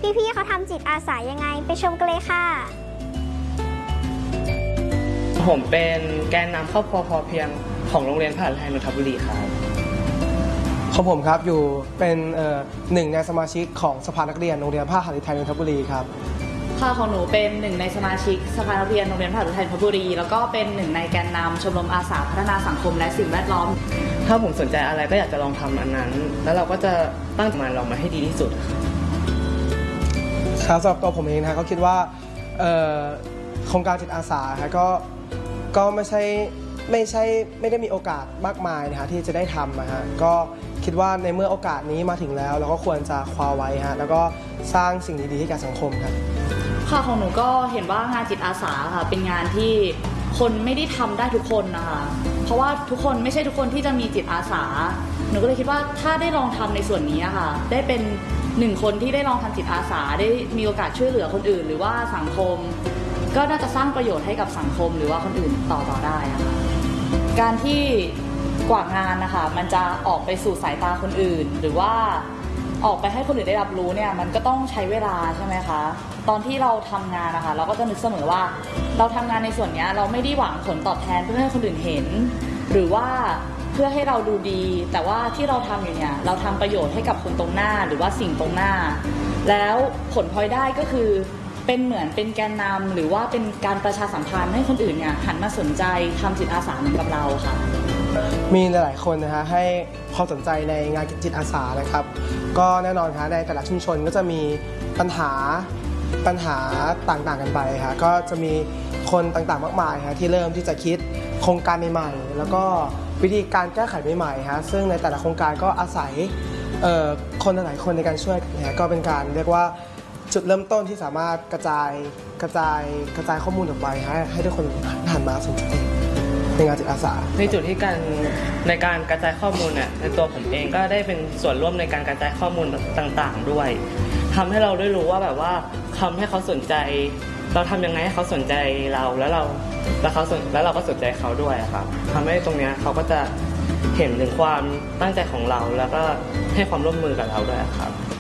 พี่ๆเขาทำจิตอาสายังไงไปชมกันเลยค่ะผมเป็นแกนนำครอบครัวพอเพียงของโรงเรียนพหลไทยนนทบุรีครับของผมครับอยู่เป็นหนึ่งในสมาชิกของสภานักเรียนโรงเรียนพหลไทยนนทบุรีครับค่ะของหนูเป็นหนึ่งในสมาชิกสภานักเรียนโรงเรียนพหลไทยนนทบุรีแล้วก็เป็นหนึ่งในแกนนำชมรมอาสาพัฒนาสังคมและสิ่งแวดล้อมถ้าผมสนใจอะไรก็อยากจะลองทำอันนั้นแล้วเราก็จะตั้งใจลองมาให้ดีที่สุดครับสำหรับตัวผมเองนะก็คิดว่าโครงการจิตอาสาก็ไม่ได้มีโอกาสมากมายนะฮะที่จะได้ทำนะฮะก็คิดว่าในเมื่อโอกาสนี้มาถึงแล้วเราก็ควรจะคว้าไว้ฮะแล้วก็สร้างสิ่งดีๆให้กับสังคมครับค่ะของหนูก็เห็นว่างานจิตอาสาค่ะเป็นงานที่คนไม่ได้ทำได้ทุกคนนะคะเพราะว่าทุกคนไม่ใช่ทุกคนที่จะมีจิตอาสาหนูก็เลยคิดว่าถ้าได้ลองทำในส่วนนี้ค่ะได้เป็นหนึ่งคนที่ได้ลองทำจิตอาสาได้มีโอกาสช่วยเหลือคนอื่นหรือว่าสังคมก็น่าจะสร้างประโยชน์ให้กับสังคมหรือว่าคนอื่นต่อได้ค่ะการที่กว่างานนะคะมันจะออกไปสู่สายตาคนอื่นหรือว่าออกไปให้คนอื่นได้รับรู้เนี่ยมันก็ต้องใช้เวลาใช่ไหมคะตอนที่เราทำงานนะคะเราก็จะนึกเสมอว่าเราทำงานในส่วนนี้เราไม่ได้หวังผลตอบแทนเพื่อให้คนอื่นเห็นหรือว่าเพื่อให้เราดูดีแต่ว่าที่เราทำอยู่เนี่ยเราทำประโยชน์ให้กับคนตรงหน้าหรือว่าสิ่งตรงหน้าแล้วผลพลอยได้ก็คือเป็นเหมือนเป็นแกนนำหรือว่าเป็นการประชาสัมพันธ์ให้คนอื่นเนี่ยหันมาสนใจทำจิตอาสาเหมือนกับเราค่ะมีหลายๆคนนะฮะให้ความสนใจในงานจิตอาสานะครับก็แน่นอนครับในแต่ละชุมชนก็จะมีปัญหาต่างๆกันไปครับก็จะมีคนต่างๆมากมายครับที่เริ่มที่จะคิดโครงการใหม่ๆแล้วก็วิธีการแก้ไขใหม่ๆฮะซึ่งในแต่ละโครงการก็อาศัยคนหลายคนในการช่วยนะก็เป็นการเรียกว่าจุดเริ่มต้นที่สามารถกระจายข้อมูลออกไปให้ทุกคนหันมาสนใจในงานจิตอาสาในจุดที่ในการกระจายข้อมูลเนี่ยในตัวผมเองก็ได้เป็นส่วนร่วมในการกระจายข้อมูลต่างๆด้วยทำให้เราได้รู้ว่าแบบว่าทำให้เขาสนใจเราทำยังไงให้เขาสนใจเราแล้วเราก็สนใจเขาด้วยครับทำให้ตรงนี้เขาก็จะเห็นถึงความตั้งใจของเราแล้วก็ให้ความร่วมมือกับเราด้วยครับ